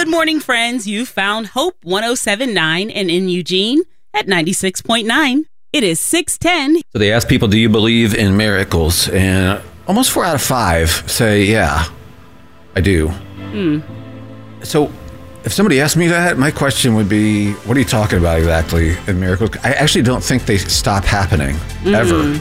Good morning, friends. You found Hope 107.9 and in Eugene at 96.9. It is 6:10. So they ask people, do you believe in miracles? And almost 4 out of 5 say, yeah, I do. So if somebody asked me that, my question would be, what are you talking about exactly in miracles? I actually don't think they stop happening ever.